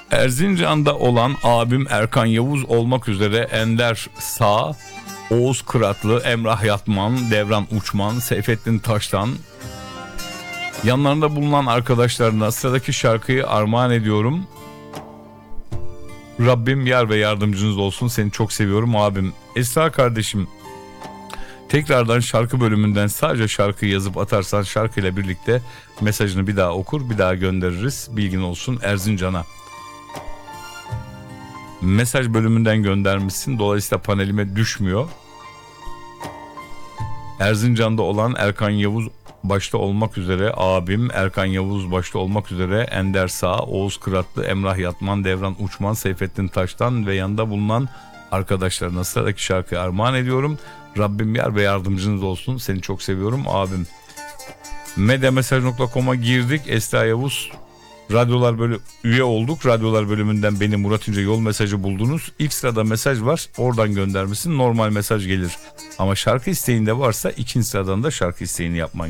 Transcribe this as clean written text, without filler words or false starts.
Erzincan'da olan abim Erkan Yavuz olmak üzere Ender Sağ, Oğuz Kıratlı, Emrah Yatman, Devran Uçman, Seyfettin Taştan, yanlarında bulunan arkadaşlarına sıradaki şarkıyı armağan ediyorum. Rabbim yar ve yardımcınız olsun, seni çok seviyorum abim. Esra kardeşim, tekrardan şarkı bölümünden sadece şarkıyı yazıp atarsan şarkıyla birlikte mesajını bir daha okur, bir daha göndeririz. Bilgin olsun Erzincan'a. Mesaj bölümünden göndermişsin, dolayısıyla panelime düşmüyor. Erzincan'da olan Erkan Yavuz başta olmak üzere abim Erkan Yavuz başta olmak üzere Ender Sağ, Oğuz Kıratlı, Emrah Yatman, Devran Uçman, Seyfettin Taştan ve yanında bulunan arkadaşlarına sıradaki şarkıyı armağan ediyorum. Rabbim yar ve yardımcınız olsun, seni çok seviyorum abim. Medyamesaj.com'a girdik. Esra Yavuz, radyolar böyle üye olduk. Radyolar bölümünden beni Murat İnce yol mesajı buldunuz. İlk sırada mesaj var, oradan göndermişsin, normal mesaj gelir. Ama şarkı isteğinde varsa ikinci sıradan da şarkı isteğini yapman